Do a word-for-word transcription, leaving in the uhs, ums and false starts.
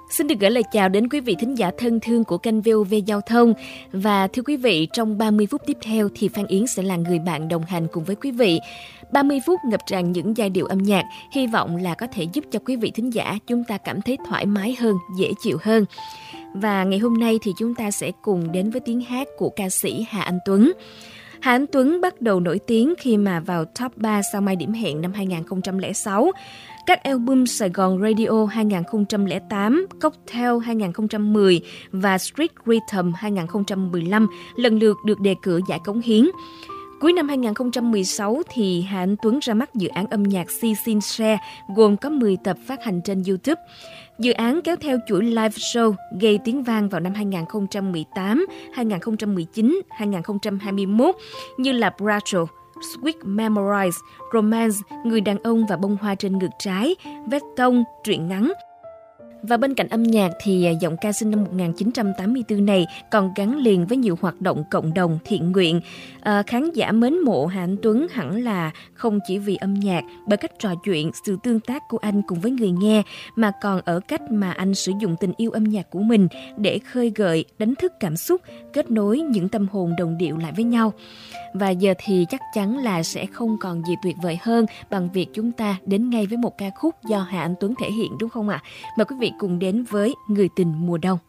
Xin được gửi lời chào đến quý vị thính giả thân thương của kênh vê o vê Giao thông. Và thưa quý vị, trong ba mươi phút tiếp theo thì Phan Yến sẽ là người bạn đồng hành cùng với quý vị. ba mươi phút ngập tràn những giai điệu âm nhạc, hy vọng là có thể giúp cho quý vị thính giả chúng ta cảm thấy thoải mái hơn, dễ chịu hơn. Và ngày hôm nay thì chúng ta sẽ cùng đến với tiếng hát của ca sĩ Hà Anh Tuấn. Hà Anh Tuấn bắt đầu nổi tiếng khi mà vào top ba Sao Mai Điểm Hẹn năm hai không không sáu. Các album Sài Gòn Radio hai không không tám, Cocktail hai không một không và Street Rhythm hai không một năm lần lượt được đề cử giải cống hiến. Cuối năm hai không một sáu thì Hà Anh Tuấn ra mắt dự án âm nhạc Si Sin Share gồm có mười tập phát hành trên YouTube. Dự án kéo theo chuỗi live show gây tiếng vang vào năm hai không một tám, hai không một chín, hai không hai mốt như là Bracho, Sweet Memories, Romance, Người đàn ông và bông hoa trên ngực trái, Vết tông, truyện ngắn. Và bên cạnh âm nhạc thì giọng ca sinh năm một nghìn chín trăm tám mươi tư này còn gắn liền với nhiều hoạt động cộng đồng, thiện nguyện. À, khán giả mến mộ Hà Anh Tuấn hẳn là không chỉ vì âm nhạc, bởi cách trò chuyện, sự tương tác của anh cùng với người nghe, mà còn ở cách mà anh sử dụng tình yêu âm nhạc của mình để khơi gợi, đánh thức cảm xúc, kết nối những tâm hồn đồng điệu lại với nhau. Và giờ thì chắc chắn là sẽ không còn gì tuyệt vời hơn bằng việc chúng ta đến ngay với một ca khúc do Hà Anh Tuấn thể hiện, đúng không ạ? Mời quý vị cùng đến với Người tình mùa đông.